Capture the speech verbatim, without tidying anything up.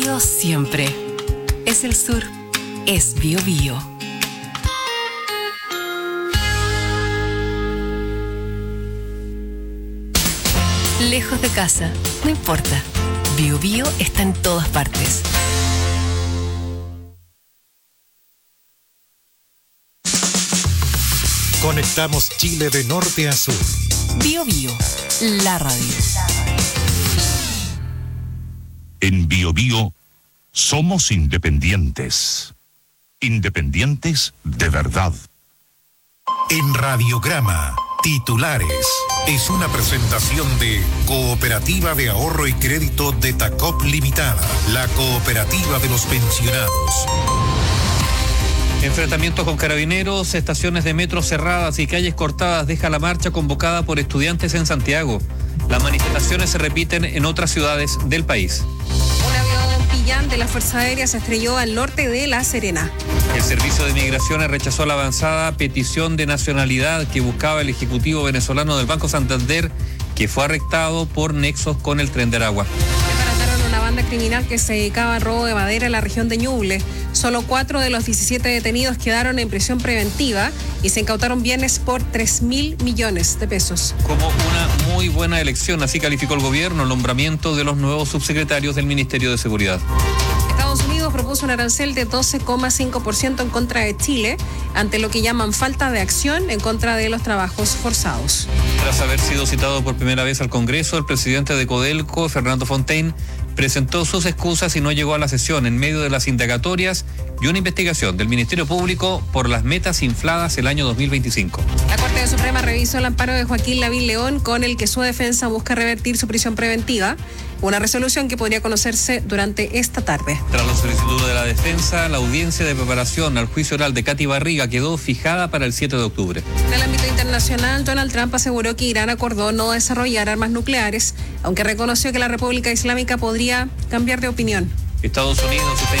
Bio siempre. Es el sur. Es Bio Bio. Lejos de casa, no importa. Bio Bio está en todas partes. Conectamos Chile de norte a sur. Bio Bio, la radio. En Bio Bio somos independientes. Independientes de verdad. En Radiograma, titulares. Es una presentación de Cooperativa de Ahorro y Crédito de Tacop Limitada, la cooperativa de los pensionados. Enfrentamientos con carabineros, estaciones de metro cerradas y calles cortadas deja la marcha convocada por estudiantes en Santiago. Las manifestaciones se repiten en otras ciudades del país. Un avión Pillán de la Fuerza Aérea se estrelló al norte de La Serena. El Servicio de Migraciones rechazó la avanzada petición de nacionalidad que buscaba el Ejecutivo venezolano del Banco Santander, que fue arrestado por nexos con el Tren de Aragua. Desbarataron una banda criminal que se dedicaba al robo de madera en la región de Ñuble. Solo cuatro de los diecisiete detenidos quedaron en prisión preventiva y se incautaron bienes por tres mil millones de pesos. Como una muy buena elección, así calificó el gobierno el nombramiento de los nuevos subsecretarios del Ministerio de Seguridad. Estados Unidos propuso un arancel de doce coma cinco por ciento en contra de Chile ante lo que llaman falta de acción en contra de los trabajos forzados. Tras haber sido citado por primera vez al Congreso, el presidente de Codelco, Fernando Fontaine, presentó sus excusas y no llegó a la sesión en medio de las indagatorias y una investigación del Ministerio Público por las metas infladas el año dos mil veinticinco. La Corte Suprema revisó el amparo de Joaquín Lavín León con el que su defensa busca revertir su prisión preventiva, una resolución que podría conocerse durante esta tarde. Tras la solicitud de la defensa, la audiencia de preparación al juicio oral de Katy Barriga quedó fijada para el siete de octubre. En el ámbito internacional, Donald Trump aseguró que Irán acordó no desarrollar armas nucleares, aunque reconoció que la República Islámica podría cambiar de opinión. Estados Unidos está